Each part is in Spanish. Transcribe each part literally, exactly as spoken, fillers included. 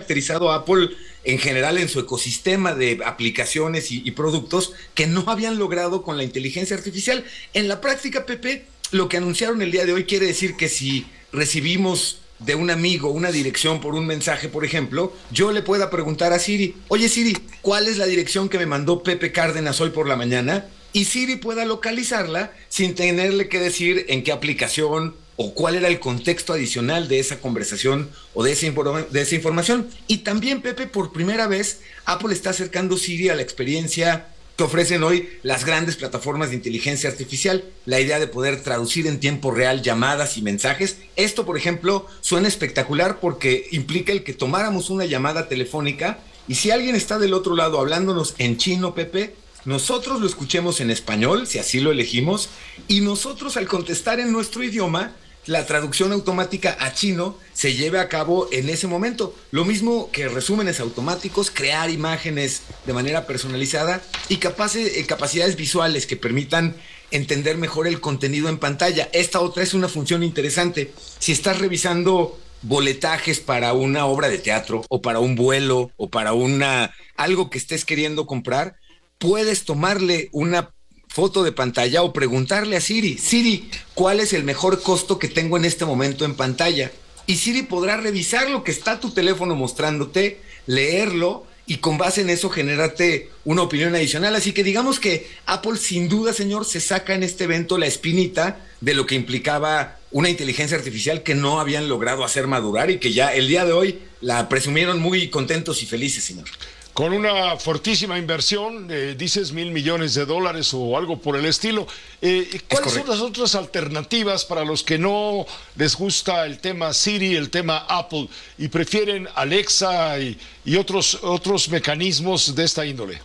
caracterizado a Apple en general en su ecosistema de aplicaciones y, y productos que no habían logrado con la inteligencia artificial. En la práctica, Pepe, lo que anunciaron el día de hoy quiere decir que si recibimos de un amigo una dirección por un mensaje, por ejemplo, yo le pueda preguntar a Siri, oye Siri, ¿cuál es la dirección que me mandó Pepe Cárdenas hoy por la mañana? Y Siri pueda localizarla sin tenerle que decir en qué aplicación o cuál era el contexto adicional de esa conversación o de esa, inform- de esa información. Y también, Pepe, por primera vez, Apple está acercando Siri a la experiencia que ofrecen hoy las grandes plataformas de inteligencia artificial, la idea de poder traducir en tiempo real llamadas y mensajes. Esto, por ejemplo, suena espectacular porque implica el que tomáramos una llamada telefónica y si alguien está del otro lado hablándonos en chino, Pepe, nosotros lo escuchemos en español, si así lo elegimos, y nosotros al contestar en nuestro idioma, la traducción automática a chino se lleve a cabo en ese momento. Lo mismo que resúmenes automáticos, crear imágenes de manera personalizada y capaces, eh, capacidades visuales que permitan entender mejor el contenido en pantalla. Esta otra es una función interesante. Si estás revisando boletajes para una obra de teatro o para un vuelo o para una algo que estés queriendo comprar, puedes tomarle una foto de pantalla o preguntarle a Siri, Siri, ¿cuál es el mejor costo que tengo en este momento en pantalla? Y Siri podrá revisar lo que está tu teléfono mostrándote, leerlo y con base en eso generarte una opinión adicional. Así que digamos que Apple sin duda, señor, se saca en este evento la espinita de lo que implicaba una inteligencia artificial que no habían logrado hacer madurar y que ya el día de hoy la presumieron muy contentos y felices, señor. Con una fortísima inversión, eh, dices mil millones de dólares o algo por el estilo. Eh, ¿Cuáles son las otras alternativas para los que no les gusta el tema Siri, el tema Apple y prefieren Alexa y, y otros, otros mecanismos de esta índole?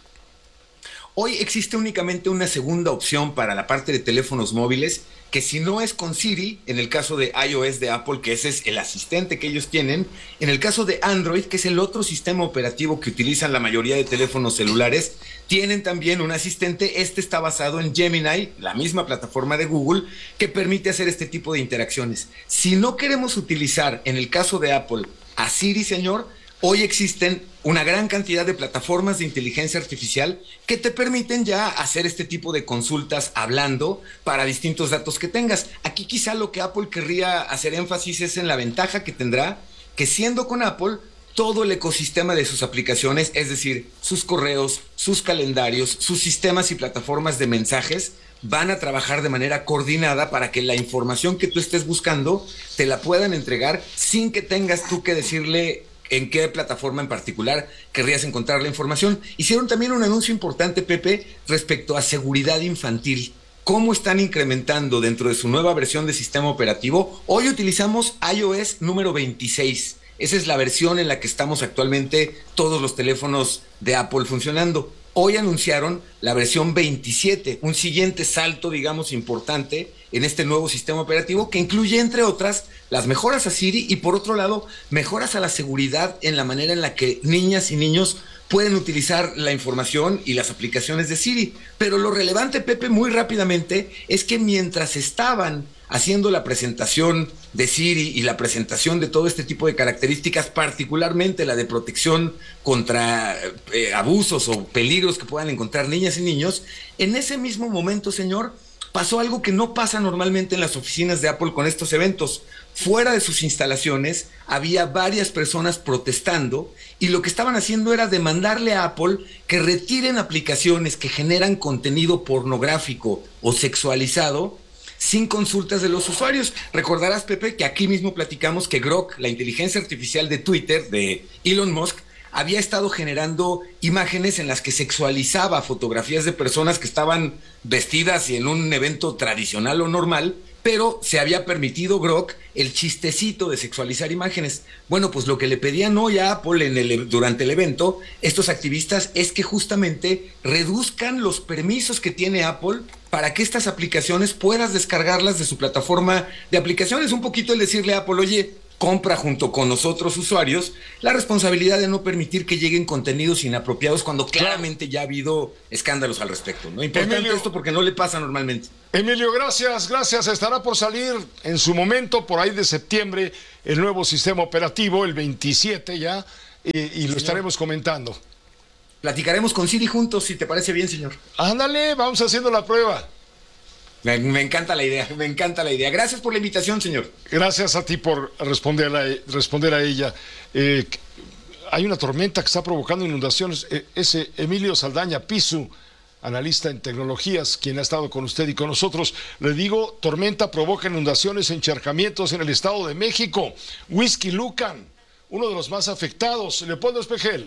Hoy existe únicamente una segunda opción para la parte de teléfonos móviles, que si no es con Siri, en el caso de iOS de Apple, que ese es el asistente que ellos tienen, en el caso de Android, que es el otro sistema operativo que utilizan la mayoría de teléfonos celulares, tienen también un asistente. Este está basado en Gemini, la misma plataforma de Google, que permite hacer este tipo de interacciones. Si no queremos utilizar, en el caso de Apple, a Siri, señor, hoy existen una gran cantidad de plataformas de inteligencia artificial que te permiten ya hacer este tipo de consultas hablando para distintos datos que tengas. Aquí quizá lo que Apple querría hacer énfasis es en la ventaja que tendrá que siendo con Apple, todo el ecosistema de sus aplicaciones, es decir, sus correos, sus calendarios, sus sistemas y plataformas de mensajes, van a trabajar de manera coordinada para que la información que tú estés buscando te la puedan entregar sin que tengas tú que decirle en qué plataforma en particular querrías encontrar la información. Hicieron también un anuncio importante, Pepe, respecto a seguridad infantil. ¿Cómo están incrementando dentro de su nueva versión de sistema operativo? Hoy utilizamos iOS número veintiséis. Esa es la versión en la que estamos actualmente todos los teléfonos de Apple funcionando. Hoy anunciaron la versión veintisiete, un siguiente salto, digamos, importante en este nuevo sistema operativo que incluye, entre otras, las mejoras a Siri y, por otro lado, mejoras a la seguridad en la manera en la que niñas y niños pueden utilizar la información y las aplicaciones de Siri. Pero lo relevante, Pepe, muy rápidamente, es que mientras estaban haciendo la presentación de Siri y la presentación de todo este tipo de características, particularmente la de protección contra eh, abusos o peligros que puedan encontrar niñas y niños, en ese mismo momento, señor, pasó algo que no pasa normalmente en las oficinas de Apple con estos eventos. Fuera de sus instalaciones había varias personas protestando y lo que estaban haciendo era demandarle a Apple que retiren aplicaciones que generan contenido pornográfico o sexualizado sin consultas de los usuarios. Recordarás, Pepe, que aquí mismo platicamos que Grok, la inteligencia artificial de Twitter, de Elon Musk, había estado generando imágenes en las que sexualizaba fotografías de personas que estaban vestidas y en un evento tradicional o normal, pero se había permitido Grok el chistecito de sexualizar imágenes. Bueno, pues lo que le pedían hoy a Apple en el, durante el evento, estos activistas, es que justamente reduzcan los permisos que tiene Apple para que estas aplicaciones puedas descargarlas de su plataforma de aplicaciones. Un poquito el decirle a Apple, oye, compra junto con nosotros usuarios la responsabilidad de no permitir que lleguen contenidos inapropiados cuando claramente ya ha habido escándalos al respecto, ¿no? Importante Emilio, esto porque no le pasa normalmente. Emilio, gracias, gracias. Estará por salir en su momento, por ahí de septiembre, el nuevo sistema operativo, el veintisiete ya, eh, y lo señor. estaremos comentando. Platicaremos con Siri juntos, si te parece bien, señor. Ándale, vamos haciendo la prueba. Me, me encanta la idea, me encanta la idea. Gracias por la invitación, señor. Gracias a ti por responder a, responder a ella. Eh, hay una tormenta que está provocando inundaciones. Eh, ese Emilio Saldaña Pisu, analista en tecnologías, quien ha estado con usted y con nosotros, le digo, tormenta provoca inundaciones, encharcamientos en el Estado de México. Huixquilucan, uno de los más afectados. Leopoldo Espejel.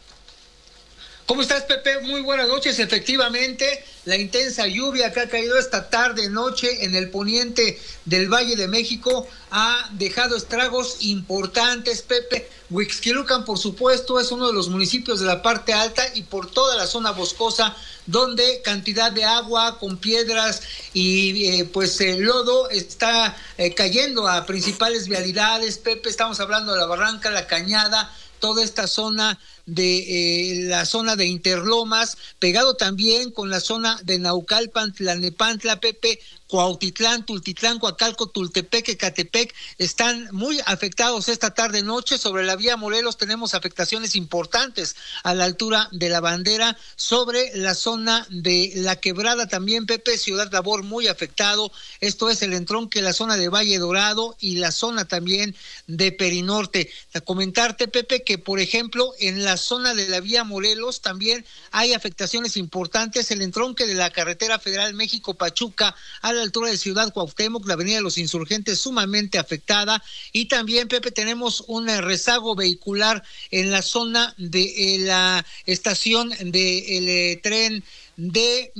¿Cómo estás, Pepe? Muy buenas noches. Efectivamente, la intensa lluvia que ha caído esta tarde, noche en el poniente del Valle de México ha dejado estragos importantes, Pepe. Huixquilucan, por supuesto, es uno de los municipios de la parte alta y por toda la zona boscosa, donde cantidad de agua con piedras y eh, pues el lodo está eh, cayendo a principales vialidades, Pepe. Estamos hablando de la Barranca, la Cañada, toda esta zona de eh, la zona de Interlomas, pegado también con la zona de Naucalpan, Tlalnepantla, Pepe, Cuautitlán, Tultitlán, Coacalco, Tultepec, Ecatepec, están muy afectados esta tarde noche. Sobre la vía Morelos tenemos afectaciones importantes a la altura de la Bandera, sobre la zona de La Quebrada también, Pepe, Ciudad Labor muy afectado, esto es el entronque, la zona de Valle Dorado y la zona también de Perinorte. A comentarte, Pepe, que por ejemplo en la zona de la vía Morelos también hay afectaciones importantes, el entronque de la carretera federal México-Pachuca a la altura de Ciudad Cuauhtémoc, la avenida de los Insurgentes sumamente afectada, y también, Pepe, tenemos un rezago vehicular en la zona de eh, la estación del de, eh, tren de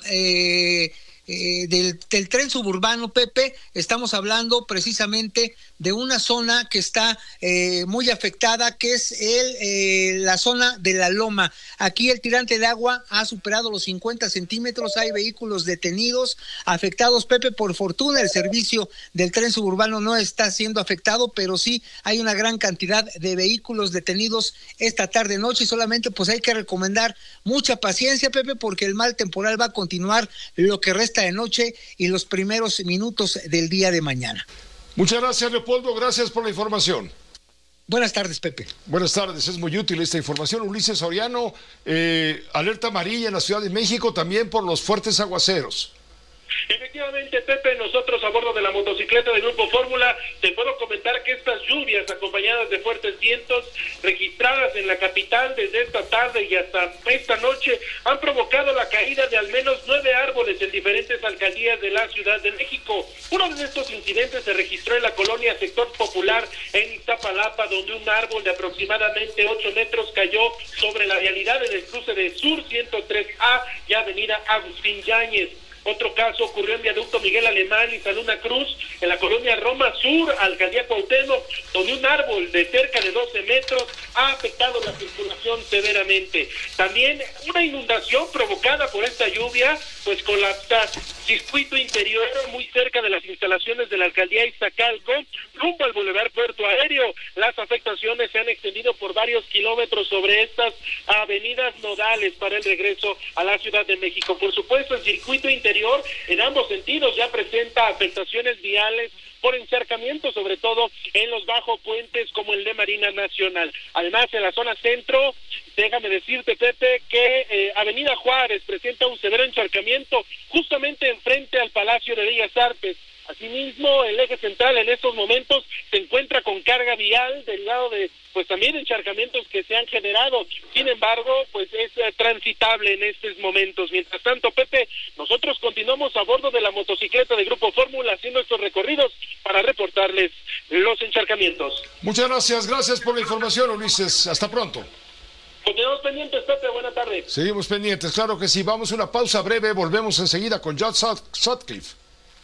eh, eh, del, del tren suburbano, Pepe. Estamos hablando precisamente de una zona que está eh, muy afectada, que es el eh, la zona de la Loma. Aquí el tirante de agua ha superado los cincuenta centímetros, hay vehículos detenidos, afectados, Pepe. Por fortuna el servicio del tren suburbano no está siendo afectado, pero sí hay una gran cantidad de vehículos detenidos esta tarde noche, y solamente pues hay que recomendar mucha paciencia, Pepe, porque el mal temporal va a continuar lo que resta de noche y los primeros minutos del día de mañana. Muchas gracias, Leopoldo, gracias por la información. Buenas tardes, Pepe. Buenas tardes, es muy útil esta información. Ulises Soriano, eh, alerta amarilla en la Ciudad de México también por los fuertes aguaceros. Efectivamente, Pepe, nosotros a bordo de la motocicleta del Grupo Fórmula, te puedo comentar que estas lluvias acompañadas de fuertes vientos registradas en la capital desde esta tarde y hasta esta noche han provocado la caída de al menos nueve árboles en diferentes alcaldías de la Ciudad de México. Uno de estos incidentes se registró en la colonia Sector Popular en Iztapalapa, donde un árbol de aproximadamente ocho metros cayó sobre la vialidad en el cruce de Sur ciento tres A y Avenida Agustín Yáñez. Otro caso ocurrió en Viaducto Miguel Alemán y San Luna Cruz, en la colonia Roma Sur, Alcaldía Cuauhtémoc, donde un árbol de cerca de doce metros ha afectado la circulación severamente. También una inundación provocada por esta lluvia, pues colapsa circuito interior muy cerca de las instalaciones de la Alcaldía Iztacalco, rumbo al Boulevard Puerto Aéreo. Las afectaciones se han extendido por varios kilómetros sobre estas avenidas nodales para el regreso a la Ciudad de México. Por supuesto, el circuito interior en ambos sentidos ya presenta afectaciones viales por encharcamiento, sobre todo en los bajo puentes como el de Marina Nacional. Además, en la zona centro, déjame decirte, Pepe, que eh, Avenida Juárez presenta un severo encharcamiento justamente enfrente al Palacio de Bellas Artes. Asimismo, el eje central en estos momentos se encuentra con carga vial derivado de, pues también encharcamientos que se han generado. Sin embargo, pues es eh, transitable en estos momentos. Mientras tanto, Pepe, nosotros continuamos a bordo de la motocicleta de Grupo Fórmula haciendo estos recorridos para reportarles los encharcamientos. Muchas gracias, gracias por la información, Ulises. Hasta pronto. Continuamos pendientes, Pepe, buena tarde. Seguimos pendientes, claro que sí. Vamos a una pausa breve, volvemos enseguida con John Sutcliffe.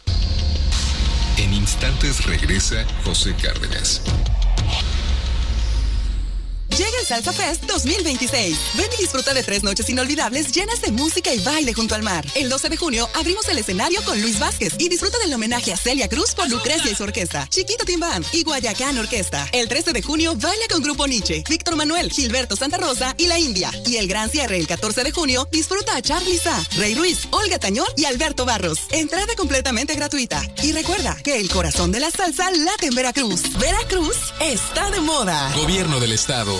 En instantes regresa José Cárdenas. Llega el Salsa Fest dos mil veintiséis. Ven y disfruta de tres noches inolvidables llenas de música y baile junto al mar. El doce de junio abrimos el escenario con Luis Vázquez y disfruta del homenaje a Celia Cruz por Lucrecia y su orquesta, Chiquito Tim Band y Guayacán Orquesta. El trece de junio baila con Grupo Nietzsche, Víctor Manuel, Gilberto Santa Rosa y La India. Y el gran cierre el catorce de junio disfruta a Charly Sa, Rey Ruiz, Olga Tañón y Alberto Barros. Entrada completamente gratuita. Y recuerda que el corazón de la salsa late en Veracruz. Veracruz está de moda. Gobierno del Estado.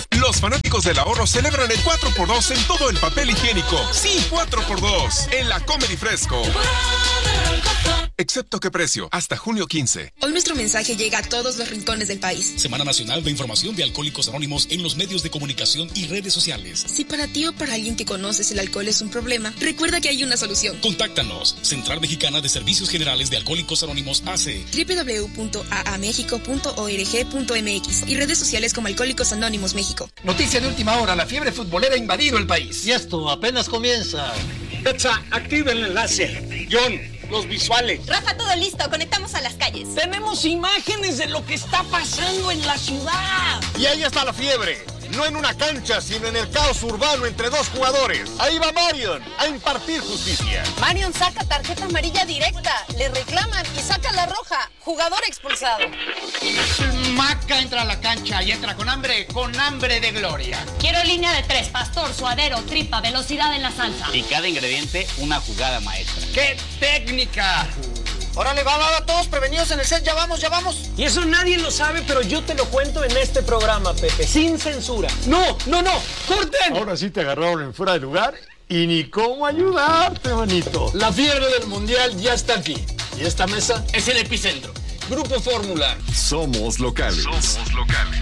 Los fanáticos del ahorro celebran el cuatro por dos en todo el papel higiénico. Sí, cuatro por dos en la Comer y Fresco. Excepto qué precio, hasta junio quince. Hoy nuestro mensaje llega a todos los rincones del país. Semana Nacional de Información de Alcohólicos Anónimos en los medios de comunicación y redes sociales. Si para ti o para alguien que conoces el alcohol es un problema, recuerda que hay una solución. Contáctanos. Central Mexicana de Servicios Generales de Alcohólicos Anónimos A C. doble u doble u doble u punto a a méxico punto org punto m x y redes sociales como Alcohólicos Anónimos México. Noticia de última hora, la fiebre futbolera ha invadido el país. Y esto apenas comienza. Petsa, activa el enlace. John, los visuales. Rafa, todo listo, conectamos a las calles. Tenemos imágenes de lo que está pasando en la ciudad. Y ahí está la fiebre. No en una cancha, sino en el caos urbano entre dos jugadores. Ahí va Marion a impartir justicia. Marion saca tarjeta amarilla directa, le reclaman y saca la roja. Jugador expulsado. Maca entra a la cancha y entra con hambre, con hambre de gloria. Quiero línea de tres, pastor, suadero, tripa, velocidad en la salsa. Y cada ingrediente, una jugada maestra. ¡Qué técnica! Órale, va, va, va, todos prevenidos en el set, ya vamos, ya vamos. Y eso nadie lo sabe, pero yo te lo cuento en este programa, Pepe, sin censura. ¡No, no, no! ¡Corten! Ahora sí te agarraron en fuera de lugar y ni cómo ayudarte, manito. La fiebre del Mundial ya está aquí. Y esta mesa es el epicentro. Grupo Fórmula. Somos locales. Somos locales.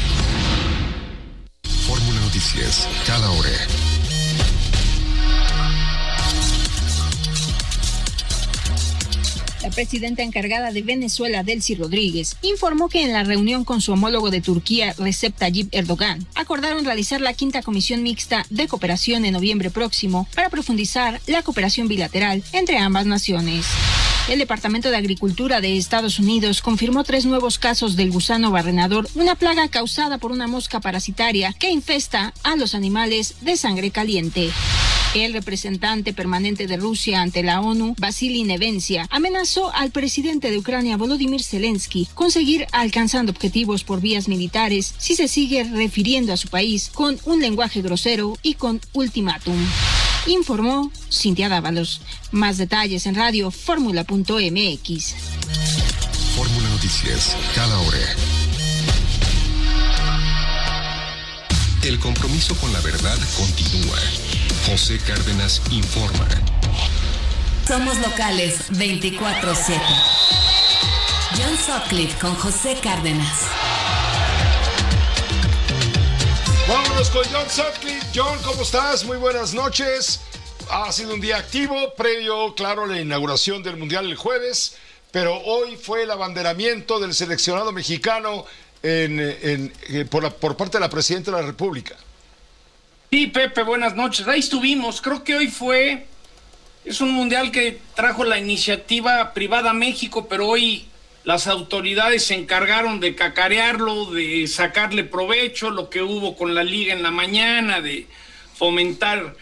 Fórmula Noticias, cada hora. La presidenta encargada de Venezuela, Delcy Rodríguez, informó que en la reunión con su homólogo de Turquía, Recep Tayyip Erdogan, acordaron realizar la quinta comisión mixta de cooperación en noviembre próximo para profundizar la cooperación bilateral entre ambas naciones. El Departamento de Agricultura de Estados Unidos confirmó tres nuevos casos del gusano barrenador, una plaga causada por una mosca parasitaria que infesta a los animales de sangre caliente. El representante permanente de Rusia ante la ONU, Vasily Nevencia, amenazó al presidente de Ucrania, Volodymyr Zelensky, con seguir alcanzando objetivos por vías militares si se sigue refiriendo a su país con un lenguaje grosero y con ultimátum. Informó Cintia Dávalos. Más detalles en radio fórmula punto m x. Fórmula Noticias, cada hora. El compromiso con la verdad continúa. José Cárdenas informa. Somos locales veinticuatro siete. John Sutcliffe con José Cárdenas. Vámonos con John Sutcliffe. John, ¿cómo estás? Muy buenas noches. Ha sido un día activo, previo, claro, a la inauguración del Mundial el jueves, pero hoy fue el abanderamiento del seleccionado mexicano en, en, en, por, la, por parte de la Presidenta de la República. Sí, Pepe, buenas noches. Ahí estuvimos. Creo que hoy fue... Es un mundial que trajo la iniciativa privada a México, pero hoy las autoridades se encargaron de cacarearlo, de sacarle provecho, lo que hubo con la liga en la mañana, de fomentar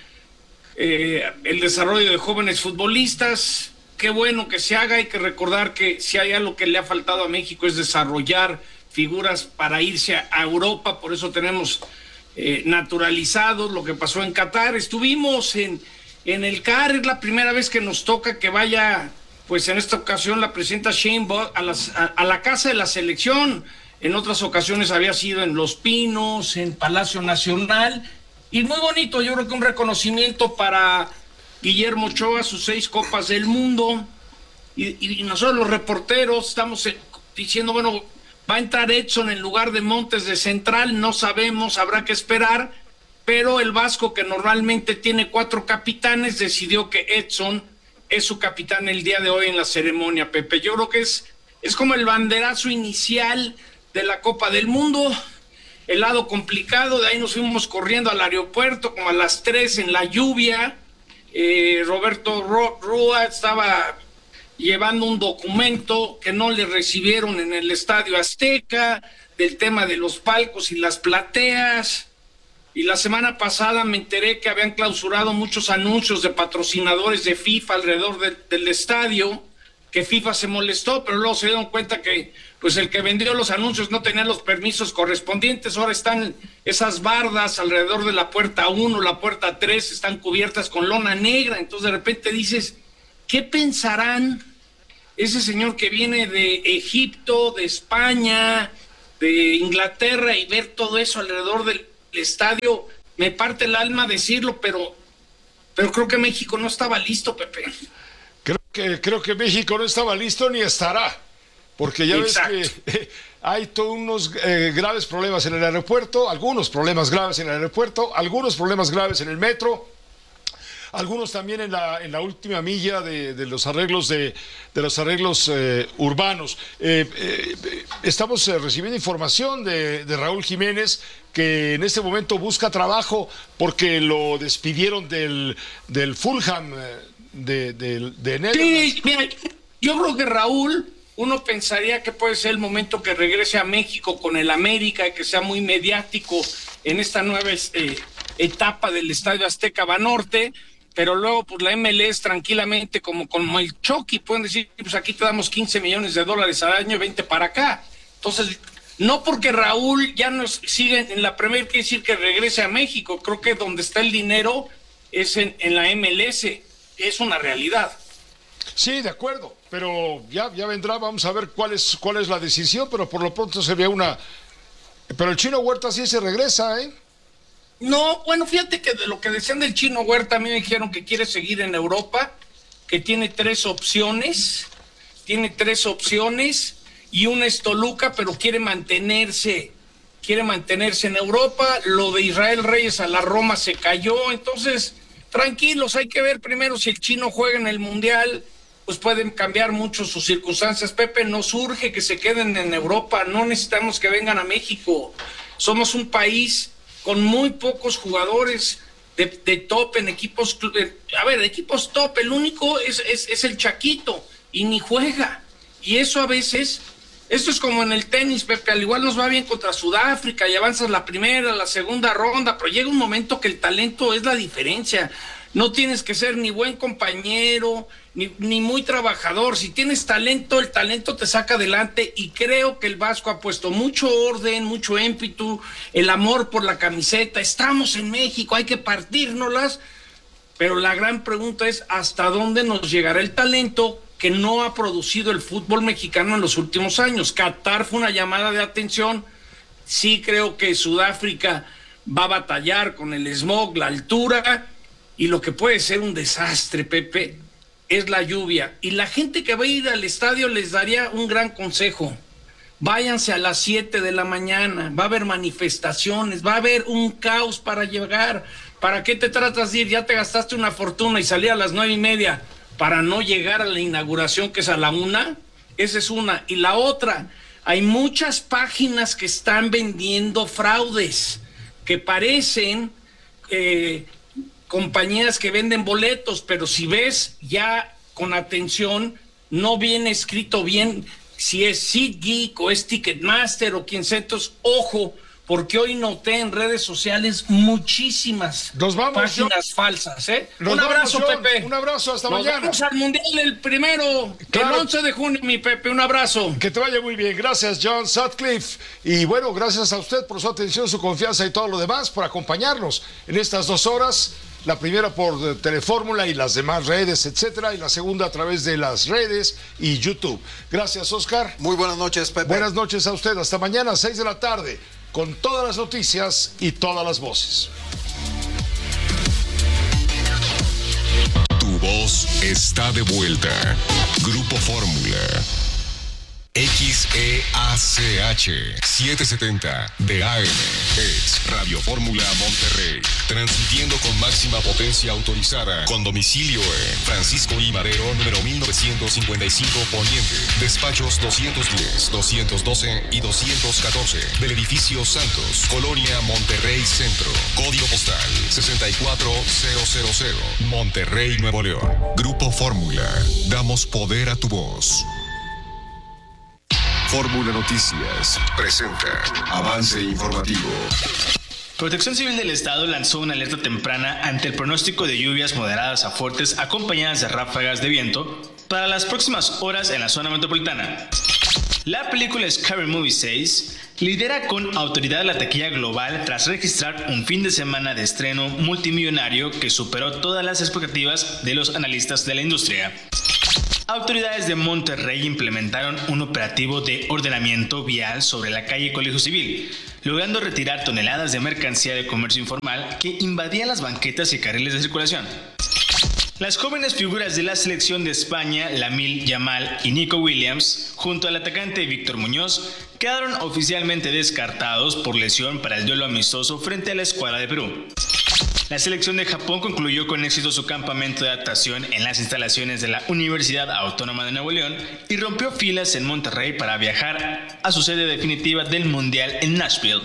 eh, el desarrollo de jóvenes futbolistas. Qué bueno que se haga. Hay que recordar que si hay algo que le ha faltado a México es desarrollar figuras para irse a Europa. Por eso tenemos... Eh, naturalizados, lo que pasó en Qatar. Estuvimos en, en el C A R, es la primera vez que nos toca que vaya, pues en esta ocasión la presidenta Sheinbaum a, las, a, a la casa de la selección. En otras ocasiones había sido en Los Pinos, en Palacio Nacional, y muy bonito. Yo creo que un reconocimiento para Guillermo Ochoa, sus seis copas del mundo, y, y nosotros los reporteros estamos diciendo, bueno, va a entrar Edson en lugar de Montes de central, no sabemos, habrá que esperar, pero el Vasco, que normalmente tiene cuatro capitanes, decidió que Edson es su capitán el día de hoy en la ceremonia, Pepe. Yo creo que es, es como el banderazo inicial de la Copa del Mundo, el lado complicado, de ahí nos fuimos corriendo al aeropuerto como a las tres en la lluvia. eh, Roberto Rúa estaba llevando un documento que no le recibieron en el Estadio Azteca, del tema de los palcos y las plateas. Y la semana pasada me enteré que habían clausurado muchos anuncios de patrocinadores de FIFA alrededor de, del estadio, que FIFA se molestó, pero luego se dieron cuenta que pues el que vendió los anuncios no tenía los permisos correspondientes. Ahora están esas bardas alrededor de la puerta uno, la puerta tres, están cubiertas con lona negra. Entonces de repente dices, ¿qué pensarán ese señor que viene de Egipto, de España, de Inglaterra, y ver todo eso alrededor del, estadio, me parte el alma decirlo, pero, pero creo que México no estaba listo, Pepe. Creo que, creo que México no estaba listo ni estará, porque ya Exacto. ves que eh, hay todos unos eh, graves problemas en el aeropuerto, algunos problemas graves en el aeropuerto, algunos problemas graves en el metro, algunos también en la, en la última milla de, de los arreglos de, de los arreglos eh, urbanos. Eh, eh, estamos eh, recibiendo información de, de Raúl Jiménez, que en este momento busca trabajo porque lo despidieron del, del Fulham de, de, de Netherlands. Sí, mira, yo creo que Raúl, uno pensaría que puede ser el momento que regrese a México con el América y que sea muy mediático en esta nueva eh, etapa del Estadio Azteca Banorte, pero luego pues la M L S tranquilamente, como, como el Chucky, pueden decir, pues aquí te damos quince millones de dólares al año, veinte para acá. Entonces, no porque Raúl ya nos sigue en la Premier quiere decir que regrese a México. Creo que donde está el dinero es en, en la M L S, es una realidad. Sí, de acuerdo, pero ya, ya vendrá, vamos a ver cuál es, cuál es la decisión, pero por lo pronto sería una... Pero el Chino Huerta sí se regresa, ¿eh? No, bueno, fíjate que de lo que decían del Chino Huerta, a mí me dijeron que quiere seguir en Europa, que tiene tres opciones, tiene tres opciones, y una es Toluca, pero quiere mantenerse, quiere mantenerse en Europa. Lo de Israel Reyes a la Roma se cayó, entonces, tranquilos, hay que ver primero si el Chino juega en el Mundial, pues pueden cambiar mucho sus circunstancias. Pepe, nos urge que se queden en Europa, no necesitamos que vengan a México. Somos un país con muy pocos jugadores de, de top en equipos, de, a ver, de equipos top, el único es, es, es el Chaquito, y ni juega, y eso a veces, esto es como en el tenis, Pepe, al igual nos va bien contra Sudáfrica, y avanzas la primera, la segunda ronda, pero llega un momento que el talento es la diferencia, no tienes que ser ni buen compañero, ni, ni muy trabajador. Si tienes talento, el talento te saca adelante, y creo que el Vasco ha puesto mucho orden, mucho ímpetu, el amor por la camiseta. Estamos en México, hay que partírnoslas, pero la gran pregunta es ¿hasta dónde nos llegará el talento que no ha producido el fútbol mexicano en los últimos años? Qatar fue una llamada de atención, sí creo que Sudáfrica va a batallar con el smog, la altura, y lo que puede ser un desastre, Pepe, es la lluvia. Y la gente que va a ir al estadio les daría un gran consejo. Váyanse a las siete de la mañana, va a haber manifestaciones, va a haber un caos para llegar. ¿Para qué te tratas de ir? Ya te gastaste una fortuna y salí a las nueve y media para no llegar a la inauguración, que es a la una. Esa es una. Y la otra, hay muchas páginas que están vendiendo fraudes, que parecen... Eh, compañías que venden boletos, pero si ves ya con atención, no viene escrito bien si es SeatGeek o es Ticketmaster o quien sea. Entonces, ojo, porque hoy noté en redes sociales muchísimas Nos vamos, páginas John. falsas, ¿eh? Nos un abrazo, vamos, Pepe. Un abrazo, hasta Nos mañana. Vamos al Mundial el primero, claro. El once de junio, mi Pepe, un abrazo. Que te vaya muy bien, gracias John Sutcliffe. Y bueno, gracias a usted por su atención, su confianza y todo lo demás, por acompañarnos en estas dos horas. La primera por Telefórmula y las demás redes, etcétera, y la segunda a través de las redes y YouTube. Gracias, Oscar. Muy buenas noches, Pepe. Buenas noches a usted. Hasta mañana, seis de la tarde, con todas las noticias y todas las voces. Tu voz está de vuelta. Grupo Fórmula. X E A C H setecientos setenta de A M es Radio Fórmula Monterrey, transmitiendo con máxima potencia autorizada, con domicilio en Francisco I. Madero, número mil novecientos cincuenta y cinco Poniente, despachos doscientos diez, doscientos doce y doscientos catorce, del edificio Santos, Colonia Monterrey Centro, código postal sesenta y cuatro mil, Monterrey, Nuevo León. Grupo Fórmula, damos poder a tu voz. Fórmula Noticias presenta avance informativo. Protección Civil del Estado lanzó una alerta temprana ante el pronóstico de lluvias moderadas a fuertes acompañadas de ráfagas de viento para las próximas horas en la zona metropolitana. La película Scary Movie seis lidera con autoridad la taquilla global tras registrar un fin de semana de estreno multimillonario que superó todas las expectativas de los analistas de la industria. Autoridades de Monterrey implementaron un operativo de ordenamiento vial sobre la calle Colegio Civil, logrando retirar toneladas de mercancía de comercio informal que invadía las banquetas y carriles de circulación. Las jóvenes figuras de la selección de España, Lamine Yamal y Nico Williams, junto al atacante Víctor Muñoz, quedaron oficialmente descartados por lesión para el duelo amistoso frente a la escuadra de Perú. La selección de Japón concluyó con éxito su campamento de adaptación en las instalaciones de la Universidad Autónoma de Nuevo León y rompió filas en Monterrey para viajar a su sede definitiva del Mundial en Nashville.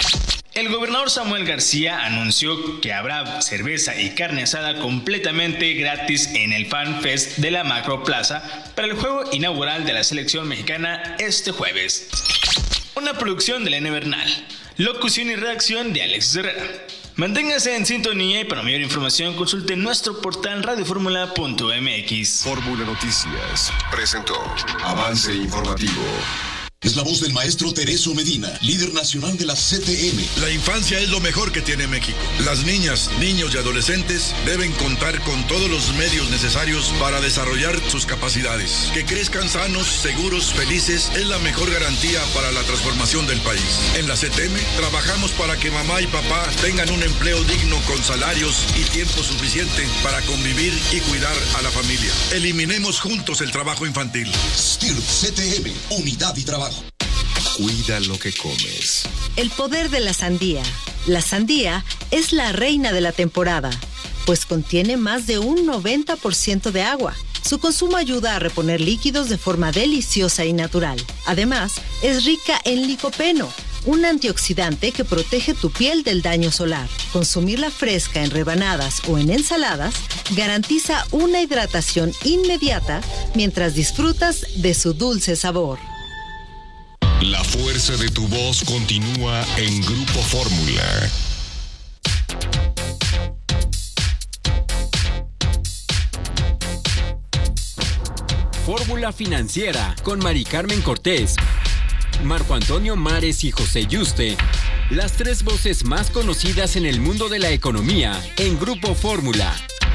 El gobernador Samuel García anunció que habrá cerveza y carne asada completamente gratis en el Fan Fest de la Macroplaza para el juego inaugural de la selección mexicana este jueves. Una producción de Elena Bernal. Locución y redacción de Alexis Herrera. Manténgase en sintonía y para mayor información consulte nuestro portal radio fórmula punto m x. Fórmula Noticias presentó Avance Informativo. Es la voz del maestro Tereso Medina, líder nacional de la C T M. La infancia es lo mejor que tiene México. Las niñas, niños y adolescentes deben contar con todos los medios necesarios para desarrollar sus capacidades. Que crezcan sanos, seguros, felices es la mejor garantía para la transformación del país. En la C T M trabajamos para que mamá y papá tengan un empleo digno con salarios y tiempo suficiente para convivir y cuidar a la familia. Eliminemos juntos el trabajo infantil. S T I R C T M, unidad y trabajo. Cuida lo que comes. El poder de la sandía. La sandía es la reina de la temporada, pues contiene más de un noventa por ciento de agua. Su consumo ayuda a reponer líquidos de forma deliciosa y natural. Además, es rica en licopeno, un antioxidante que protege tu piel del daño solar. Consumirla fresca en rebanadas o en ensaladas garantiza una hidratación inmediata mientras disfrutas de su dulce sabor. La fuerza de tu voz continúa en Grupo Fórmula. Fórmula Financiera con Mari Carmen Cortés, Marco Antonio Mares y José Yuste. Las tres voces más conocidas en el mundo de la economía en Grupo Fórmula.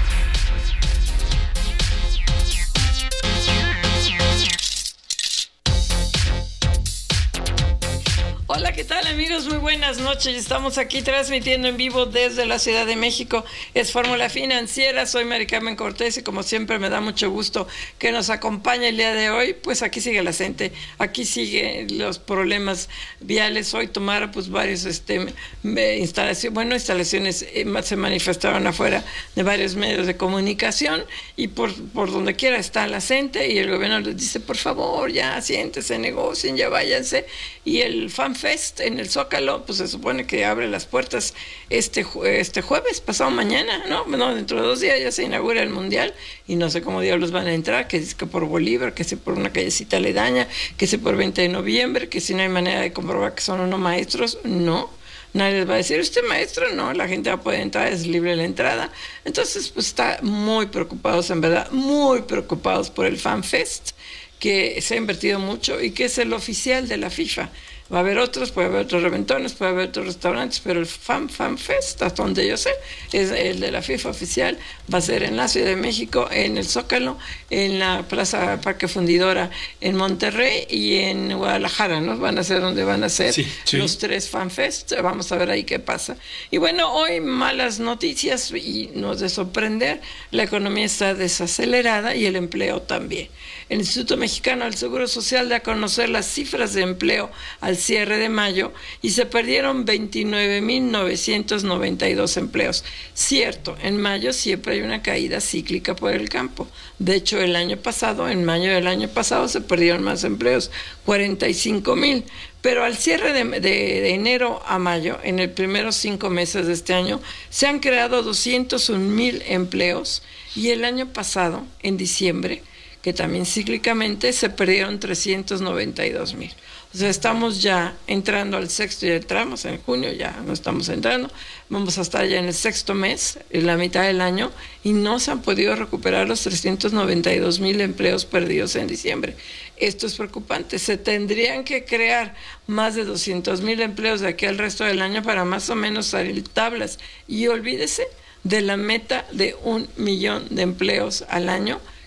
Hola, ¿qué tal amigos? Muy buenas noches. Estamos aquí transmitiendo en vivo desde la Ciudad de México. Es Fórmula Financiera. Soy Mari Carmen Cortés y como siempre me da mucho gusto que nos acompañe el día de hoy. Pues aquí sigue la gente, aquí siguen los problemas viales. Hoy tomaron pues varios este, instalaciones, bueno, instalaciones eh, se manifestaron afuera de varios medios de comunicación y por, por donde quiera está la gente y el gobierno les dice, por favor, ya siéntense, negocien, ya váyanse. Y el FanFest en el Zócalo, pues se supone que abre las puertas este este jueves, pasado mañana, ¿no? No, dentro de dos días ya se inaugura el Mundial y no sé cómo diablos van a entrar, que es que por Bolívar, que si por una callecita aledaña, que si por veinte de noviembre, que si no hay manera de comprobar que son o no maestros, no. Nadie les va a decir, ¿usted maestro? No, la gente va a poder entrar, es libre la entrada. Entonces, pues está muy preocupados, en verdad, muy preocupados por el FanFest, que se ha invertido mucho y que es el oficial de la FIFA. Va a haber otros, puede haber otros reventones, puede haber otros restaurantes, pero el Fan Fan Fest, hasta donde yo sé, es el de la FIFA oficial, va a ser en la Ciudad de México, en el Zócalo, en la Plaza Parque Fundidora, en Monterrey y en Guadalajara, ¿no? Van a ser donde van a ser sí, sí. los tres Fan Fest. Vamos a ver ahí qué pasa. Y bueno, hoy malas noticias y nos de sorprender, la economía está desacelerada y el empleo también. El Instituto Mexicano del Seguro Social da a conocer las cifras de empleo al cierre de mayo y se perdieron veintinueve mil novecientos noventa y dos empleos. Cierto, en mayo siempre hay una caída cíclica por el campo. De hecho, el año pasado, en mayo del año pasado, se perdieron más empleos, cuarenta y cinco mil. Pero al cierre de, de, de enero a mayo, en los primeros cinco meses de este año, se han creado doscientos un mil empleos y el año pasado, en diciembre, que también cíclicamente se perdieron trescientos noventa y dos mil. O sea, estamos ya entrando al sexto, ya entramos en junio, ya no estamos entrando, vamos a estar ya en el sexto mes, en la mitad del año, y no se han podido recuperar los trescientos noventa y dos mil empleos perdidos en diciembre. Esto es preocupante, se tendrían que crear más de doscientos mil empleos de aquí al resto del año para más o menos salir tablas. Y olvídese de la meta de un millón de empleos al año,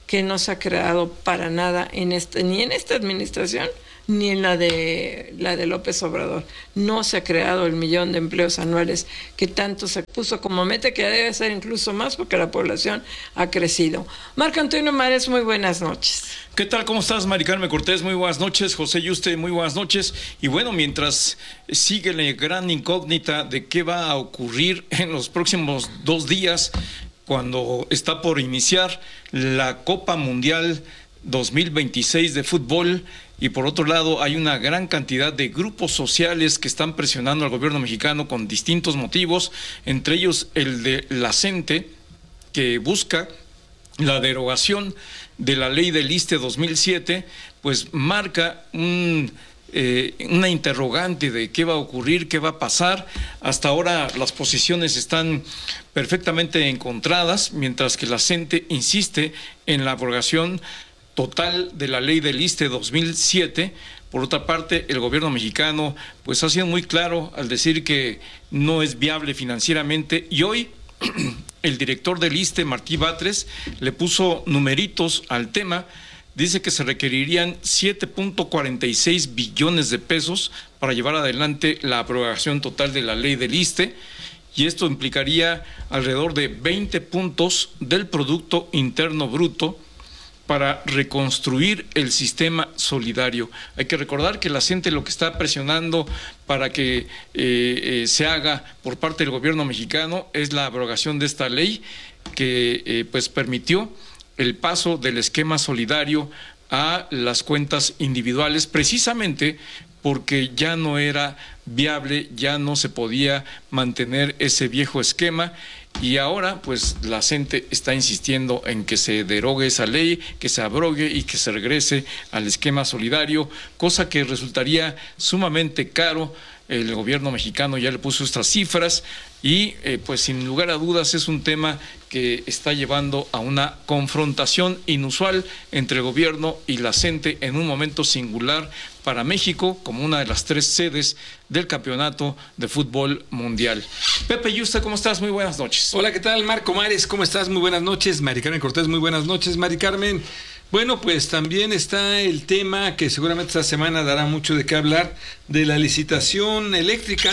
que no se ha creado para nada en este, ni en esta administración, ni en la de la de López Obrador. No se ha creado el millón de empleos anuales que tanto se puso como meta, que debe ser incluso más porque la población ha crecido. Marco Antonio Mares, muy buenas noches. ¿Qué tal? ¿Cómo estás, Mari Carmen Cortés? Muy buenas noches. José Yuste, muy buenas noches. Y bueno, mientras sigue la gran incógnita de qué va a ocurrir en los próximos dos días, cuando está por iniciar la Copa Mundial dos mil veintiséis de fútbol, y por otro lado hay una gran cantidad de grupos sociales que están presionando al gobierno mexicano con distintos motivos, entre ellos el de la CENTE, que busca la derogación de la ley del ISSSTE dos mil siete, pues marca un, eh, una interrogante de qué va a ocurrir, qué va a pasar. Hasta ahora las posiciones están perfectamente encontradas, mientras que la CENTE insiste en la abrogación total de la ley del ISSSTE dos mil siete. Por otra parte, el gobierno mexicano pues ha sido muy claro al decir que no es viable financieramente, y hoy el director del ISSSTE, Martí Batres, le puso numeritos al tema. Dice que se requerirían siete punto cuarenta y seis billones de pesos para llevar adelante la abrogación total de la ley del ISSSTE, y esto implicaría alrededor de veinte puntos del Producto Interno Bruto para reconstruir el sistema solidario. Hay que recordar que la CENTE lo que está presionando para que eh, eh, se haga por parte del gobierno mexicano es la abrogación de esta ley que eh, pues permitió el paso del esquema solidario a las cuentas individuales, precisamente porque ya no era viable, ya no se podía mantener ese viejo esquema. Y ahora, pues, la CENTE está insistiendo en que se derogue esa ley, que se abrogue y que se regrese al esquema solidario, cosa que resultaría sumamente caro. El gobierno mexicano ya le puso estas cifras y, eh, pues, sin lugar a dudas es un tema que está llevando a una confrontación inusual entre el gobierno y la CENTE en un momento singular para México, como una de las tres sedes del campeonato de fútbol mundial. Pepe Yusta, ¿cómo estás? Muy buenas noches. Hola, ¿qué tal? Marco Mares, ¿cómo estás? Muy buenas noches. Mari Carmen Cortés, muy buenas noches. Mari Carmen, bueno, pues también está el tema que seguramente esta semana dará mucho de qué hablar, de la licitación eléctrica.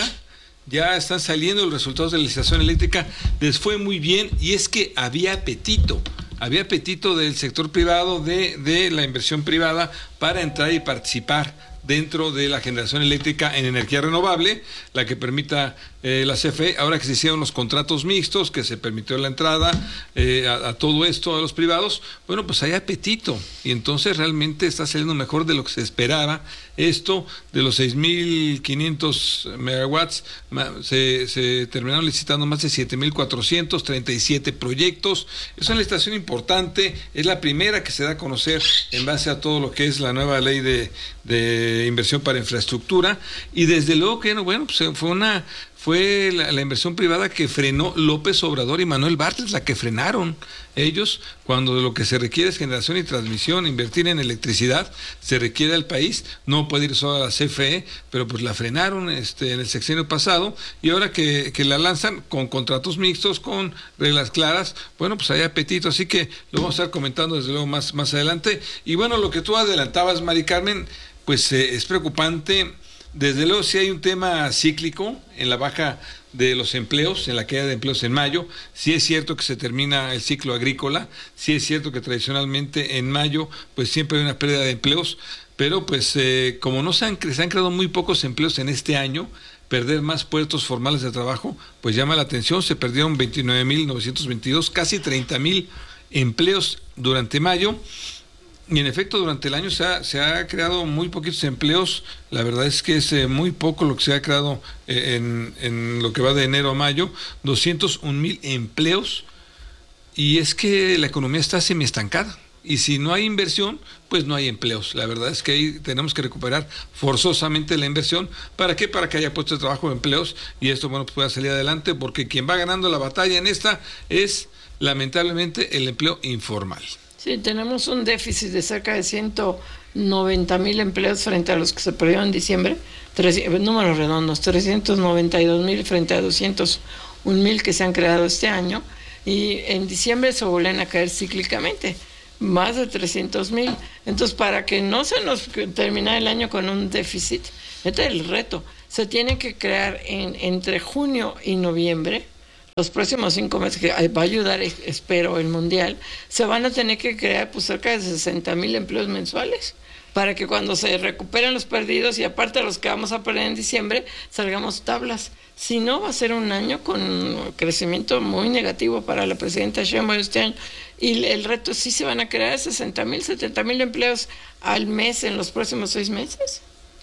Ya están saliendo los resultados de la licitación eléctrica, les fue muy bien, y es que había apetito. Había apetito del sector privado, de, de la inversión privada, para entrar y participar dentro de la generación eléctrica en energía renovable, la que permita eh, la C F E. Ahora que se hicieron los contratos mixtos, que se permitió la entrada eh, a, a todo esto a los privados, bueno, pues hay apetito, y entonces realmente está saliendo mejor de lo que se esperaba. Esto de los seis mil quinientos megawatts, se, se terminaron licitando más de siete mil cuatrocientos treinta y siete proyectos. Es una licitación importante, es la primera que se da a conocer en base a todo lo que es la nueva ley de, de inversión para infraestructura, y desde luego que, bueno, pues fue una... Fue la, la inversión privada que frenó López Obrador y Manuel Bartlett, la que frenaron ellos, cuando lo que se requiere es generación y transmisión, invertir en electricidad, se requiere al país, no puede ir solo a la C F E, pero pues la frenaron este, en el sexenio pasado, y ahora que, que la lanzan con contratos mixtos, con reglas claras, bueno, pues hay apetito, así que lo vamos a estar comentando desde luego más, más adelante. Y bueno, lo que tú adelantabas, Mari Carmen, pues eh, es preocupante. Desde luego sí hay un tema cíclico en la baja de los empleos, en la caída de empleos en mayo. Sí es cierto que se termina el ciclo agrícola, sí es cierto que tradicionalmente en mayo pues siempre hay una pérdida de empleos, pero pues eh, como no se han, se han creado muy pocos empleos en este año, perder más puestos formales de trabajo pues llama la atención. Se perdieron veintinueve mil novecientos veintidós, casi treinta mil empleos durante mayo. Y en efecto, durante el año se ha, se ha creado muy poquitos empleos. La verdad es que es eh, muy poco lo que se ha creado eh, en, en lo que va de enero a mayo, doscientos un mil empleos. Y es que la economía está semiestancada. Y si no hay inversión, pues no hay empleos. La verdad es que ahí tenemos que recuperar forzosamente la inversión. ¿Para qué? Para que haya puestos de trabajo, empleos, y esto, bueno, pues pueda salir adelante, porque quien va ganando la batalla en esta es, lamentablemente, el empleo informal. Sí, tenemos un déficit de cerca de ciento noventa mil empleos frente a los que se perdieron en diciembre, tres, números redondos, trescientos noventa y dos mil frente a doscientos un mil que se han creado este año, y en diciembre se vuelven a caer cíclicamente. más de trescientos mil. Entonces, para que no se nos termine el año con un déficit, este es el reto. Se tiene que crear en, entre junio y noviembre, los próximos cinco meses, que va a ayudar, espero, el Mundial, se van a tener que crear pues cerca de sesenta mil empleos mensuales, para que cuando se recuperen los perdidos y aparte de los que vamos a perder en diciembre, salgamos tablas. Si no, va a ser un año con crecimiento muy negativo para la presidenta Sheinbaum este año. Y el reto es si se van a crear sesenta mil, setenta mil empleos al mes en los próximos seis meses.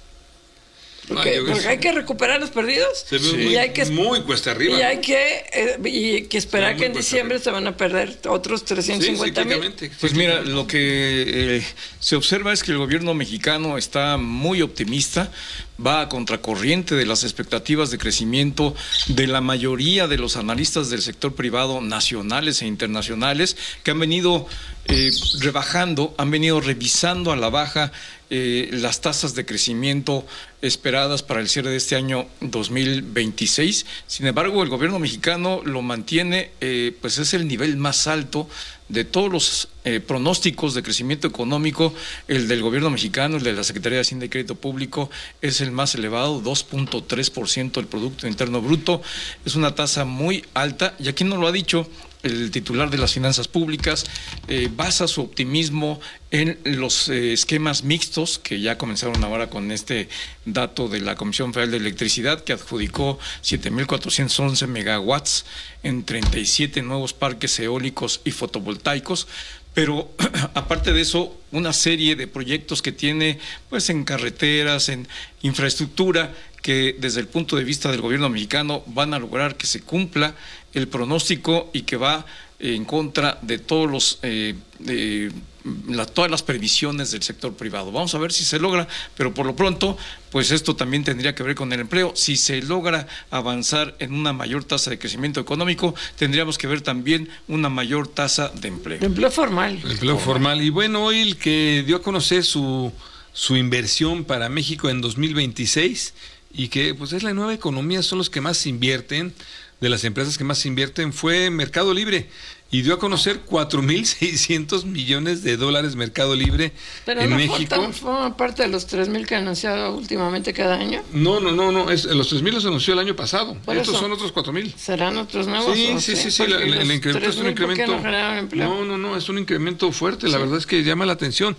Porque, ah, porque hay que recuperar los perdidos. Se ve sí. muy, y hay que, muy cuesta arriba. Y hay que, eh, y que esperar que en diciembre arriba. se van a perder otros trescientos cincuenta mil. Sí, pues mira, lo que eh, se observa es que el gobierno mexicano está muy optimista, va a contracorriente de las expectativas de crecimiento de la mayoría de los analistas del sector privado nacionales e internacionales que han venido eh, rebajando, han venido revisando a la baja eh, las tasas de crecimiento esperadas para el cierre de este año dos mil veintiséis. Sin embargo, el gobierno mexicano lo mantiene, eh, pues es el nivel más alto de todos los eh, pronósticos de crecimiento económico. El del gobierno mexicano, el de la Secretaría de Hacienda y Crédito Público, es el más elevado, dos punto tres por ciento del Producto Interno Bruto. Es una tasa muy alta, y aquí nos lo ha dicho el titular de las finanzas públicas, eh, basa su optimismo en los eh, esquemas mixtos que ya comenzaron ahora con este dato de la Comisión Federal de Electricidad, que adjudicó siete mil cuatrocientos once megawatts en treinta y siete nuevos parques eólicos y fotovoltaicos. Pero aparte de eso, una serie de proyectos que tiene pues en carreteras, en infraestructura, que desde el punto de vista del gobierno mexicano van a lograr que se cumpla el pronóstico y que va en contra de todos los eh, de la, todas las previsiones del sector privado. Vamos a ver si se logra, pero por lo pronto, pues esto también tendría que ver con el empleo. Si se logra avanzar en una mayor tasa de crecimiento económico, tendríamos que ver también una mayor tasa de empleo. De empleo formal. De empleo formal. Y bueno, hoy el que dio a conocer su, su inversión para México en dos mil veintiséis, y que pues es la nueva economía, son los que más invierten, de las empresas que más invierten, fue Mercado Libre, y dio a conocer cuatro mil seiscientos millones de dólares Mercado Libre Pero en no México. ¿Pero forma parte de los tres mil que ha anunciado últimamente cada año? No, no, no, no es, los tres mil los anunció el año pasado. Por Estos eso, son otros cuatro mil. ¿Serán otros nuevos? Sí, sí, sí, sí, la, el incremento es un incremento. No, no, no, no, es un incremento fuerte, la sí. verdad es que llama la atención.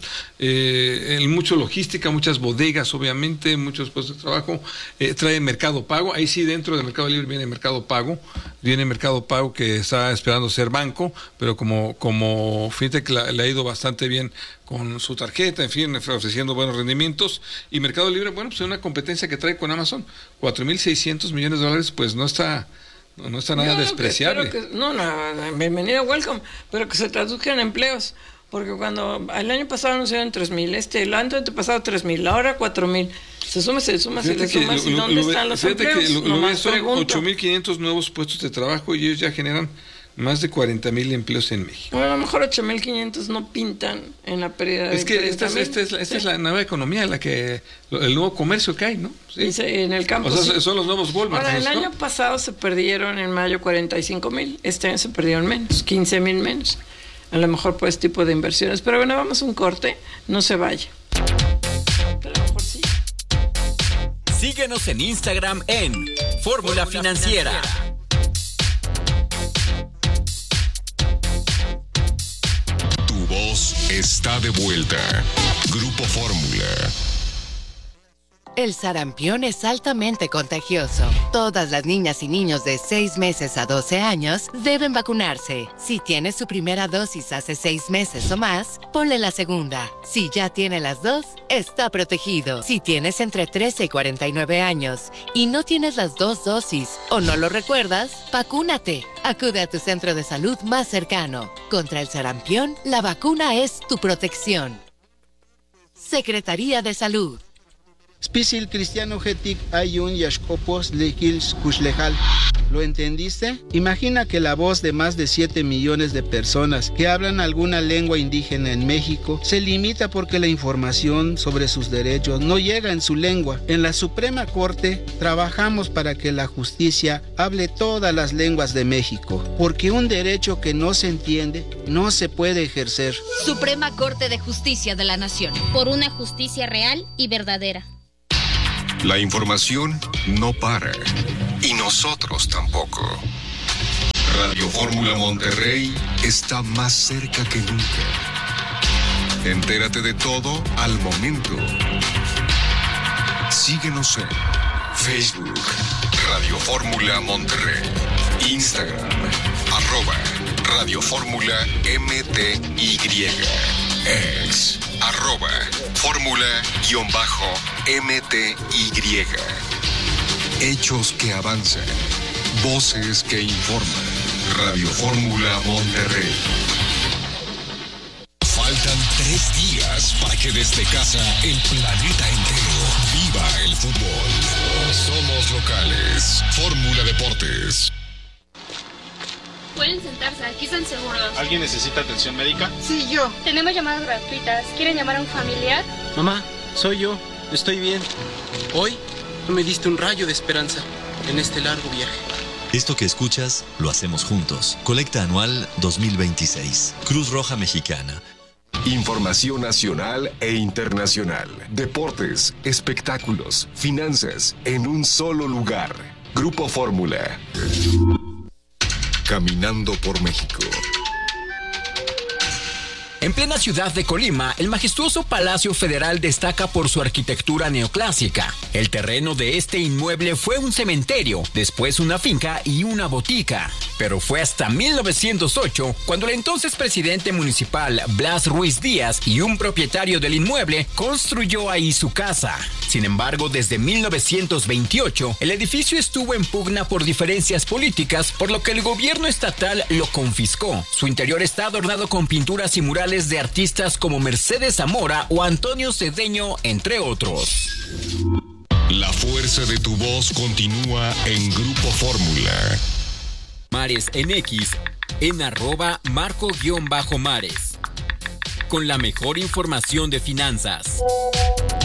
Eh, en mucho logística, muchas bodegas, obviamente, muchos puestos de trabajo, eh, trae Mercado Pago, ahí sí dentro de Mercado Libre viene Mercado Pago, viene Mercado Pago que está esperando ser banco, pero como como fintech le ha ido bastante bien con su tarjeta, en fin, ofreciendo buenos rendimientos. Y Mercado Libre, bueno, pues es una competencia que trae con Amazon, cuatro mil seiscientos millones de dólares, pues no está no está nada no, despreciable. Que, que, no, no, bienvenido, welcome, pero que se traduzca en empleos, porque cuando el año pasado anunciaron tres mil, este, el año antepasado tres mil, ahora cuatro mil. Se suma, se suma, se le suma. ¿Y dónde lo, están los fíjate empleos? Que lo, lo son ocho mil quinientos nuevos puestos de trabajo y ellos ya generan más de cuarenta mil empleos en México. Bueno, a lo mejor ocho mil quinientos no pintan en la pérdida de Es que esta es, esta, es, esta sí. es la nueva economía, la que el nuevo comercio que hay, ¿no? Sí. Y se, en el campo. O sea, sí. son los nuevos Walmart. Ahora, el ¿no? año pasado se perdieron en mayo cuarenta y cinco mil. Este año se perdieron menos, quince mil menos. A lo mejor por este tipo de inversiones. Pero bueno, vamos a un corte. No se vaya. Pero a lo mejor sí. Síguenos en Instagram en Fórmula Financiera. Tu voz está de vuelta. Grupo Fórmula. El sarampión es altamente contagioso. Todas las niñas y niños de seis meses a doce años deben vacunarse. Si tiene su primera dosis hace seis meses o más, ponle la segunda. Si ya tiene las dos, está protegido. Si tienes entre trece y cuarenta y nueve años y no tienes las dos dosis o no lo recuerdas, vacúnate. Acude a tu centro de salud más cercano. Contra el sarampión, la vacuna es tu protección. Secretaría de Salud. Spisil Cristiano Hetik Ayun Yashkopos Lekils Kushlejal. ¿Lo entendiste? Imagina que la voz de más de siete millones de personas que hablan alguna lengua indígena en México se limita porque la información sobre sus derechos no llega en su lengua. En la Suprema Corte trabajamos para que la justicia hable todas las lenguas de México, porque un derecho que no se entiende no se puede ejercer. Suprema Corte de Justicia de la Nación. Por una justicia real y verdadera. La información no para. Y nosotros tampoco. Radio Fórmula Monterrey está más cerca que nunca. Entérate de todo al momento. Síguenos en Facebook, Radio Fórmula Monterrey. Instagram, arroba Radio Fórmula M T Y. Ex, arroba Fórmula-M T Y. Hechos que avanzan. Voces que informan. Radio Fórmula Monterrey. Faltan tres días para que desde casa el planeta entero viva el fútbol. Somos locales. Fórmula Deportes. Pueden sentarse, aquí están seguros. ¿Alguien necesita atención médica? Sí, yo. Tenemos llamadas gratuitas. ¿Quieren llamar a un familiar? Mamá, soy yo. Estoy bien. Hoy tú me diste un rayo de esperanza en este largo viaje. Esto que escuchas lo hacemos juntos. Colecta anual dos mil veintiséis. Cruz Roja Mexicana. Información nacional e internacional. Deportes, espectáculos, finanzas, en un solo lugar. Grupo Fórmula. Caminando por México. En plena ciudad de Colima, el majestuoso Palacio Federal destaca por su arquitectura neoclásica. El terreno de este inmueble fue un cementerio, después una finca y una botica. Pero fue hasta mil novecientos ocho cuando el entonces presidente municipal Blas Ruiz Díaz y un propietario del inmueble construyó ahí su casa. Sin embargo, desde mil novecientos veintiocho, el edificio estuvo en pugna por diferencias políticas, por lo que el gobierno estatal lo confiscó. Su interior está adornado con pinturas y murales de artistas como Mercedes Zamora o Antonio Cedeño, entre otros. La fuerza de tu voz continúa en Grupo Fórmula. Mares en X, en arroba marco-mares. Con la mejor información de finanzas.